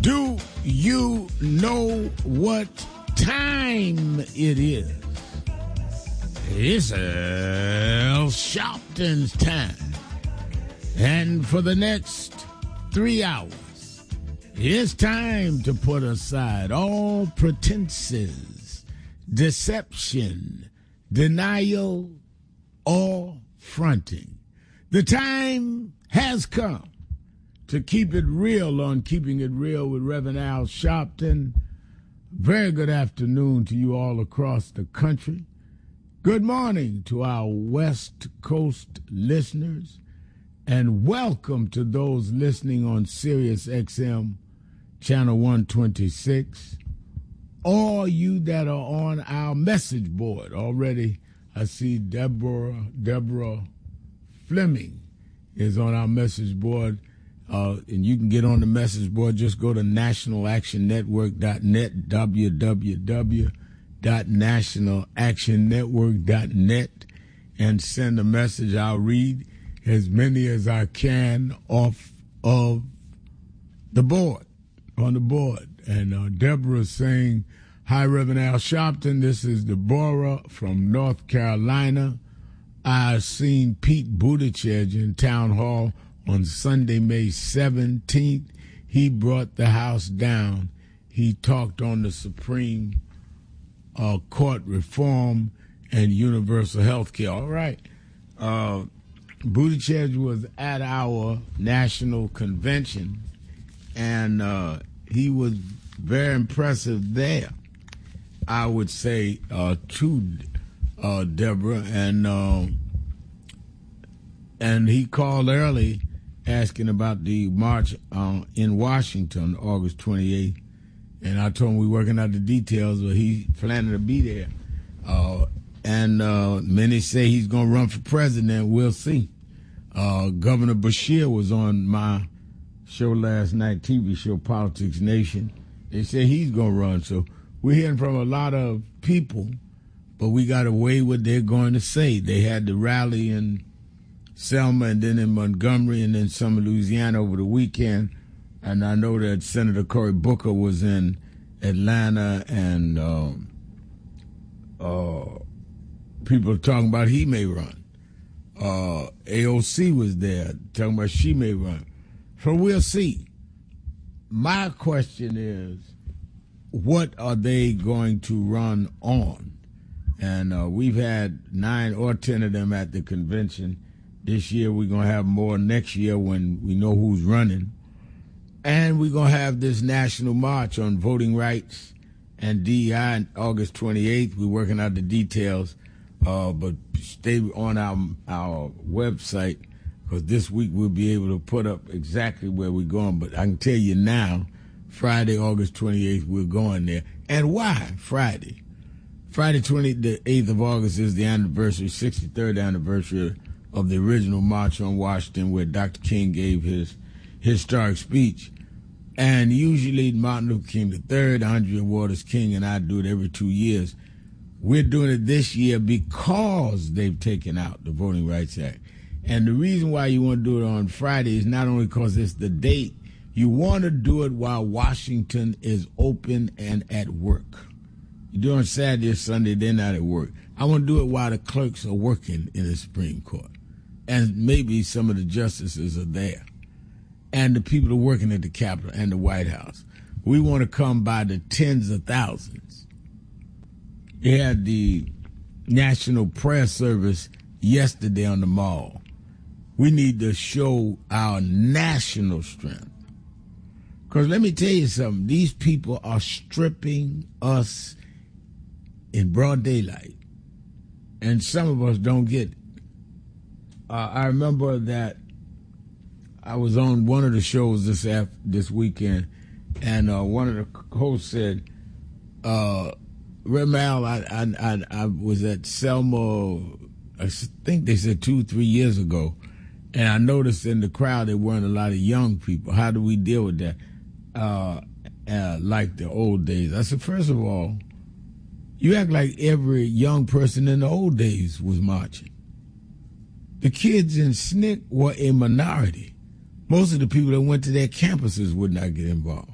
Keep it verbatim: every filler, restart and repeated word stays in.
Do you know what time it is? It's Al Sharpton's time. And for the next three hours, it's time to put aside all pretenses, deception, denial, or fronting. The time has come to keep it real on Keeping It Real with Reverend Al Sharpton. Very good afternoon to you all across the country. Good morning to our West Coast listeners, and welcome to those listening on Sirius X M Channel one twenty-six, or you that are on our message board. Already, I see Deborah, Deborah Fleming is on our message board. Uh, and you can get on the message board. Just go to national action network dot net, w w w dot national action network dot net, and send a message. I'll read as many as I can off of the board, on the board. And uh, Deborah saying, hi, Reverend Al Sharpton. This is Deborah from North Carolina. I've seen Pete Buttigieg in Town Hall on Sunday, May seventeenth. He brought the House down. He talked on the Supreme uh, Court reform and universal health care. All right. Uh, Buttigieg was at our national convention, and uh, he was very impressive there, I would say, uh, to uh, Deborah. And, uh, and he called early asking about the march uh, in Washington, August twenty-eighth. And I told him we were working out the details, but he's planning to be there. Uh, and uh, many say he's going to run for president. We'll see. Uh, Governor Beshear was on my show last night, T V show, Politics Nation. They say he's going to run. So we're hearing from a lot of people, but we got to weigh what they're going to say. They had the rally in Selma and then in Montgomery and then some in Louisiana over the weekend. And I know that Senator Cory Booker was in Atlanta, and um, uh, people are talking about he may run. Uh, A O C was there talking about she may run. So we'll see. My question is, what are they going to run on? And uh, we've had nine or ten of them at the convention. This year we're going to have more next year when we know who's running. And we're going to have this national march on voting rights and D E I on August twenty-eighth. We're working out the details, uh, but stay on our, our website, because this week we'll be able to put up exactly where we're going. But I can tell you now, Friday, August twenty-eighth, we're going there. And why Friday? Friday, twenty-eighth of August is the anniversary, sixty-third anniversary of the original March on Washington, where Doctor King gave his historic speech. And usually Martin Luther King the third, Andrea Waters King, and I do it every two years. We're doing it this year because they've taken out the Voting Rights Act. And the reason why you want to do it on Friday is not only because it's the date, you want to do it while Washington is open and at work. You do it on Saturday or Sunday, they're not at work. I want to do it while the clerks are working in the Supreme Court. And maybe some of the justices are there. And the people are working at the Capitol and the White House. We want to come by the tens of thousands. They had the National Prayer Service yesterday on the Mall. We need to show our national strength. Because let me tell you something. These people are stripping us in broad daylight. And some of us don't get it. Uh, I remember that I was on one of the shows this after, this weekend, and uh, one of the hosts said, uh, Reverend Al, I, I, I, I was at Selma, I think they said two, three years ago, and I noticed in the crowd there weren't a lot of young people. How do we deal with that? Uh, uh, like the old days. I said, first of all, you act like every young person in the old days was marching. The kids in S N C C were a minority. Most of the people that went to their campuses would not get involved.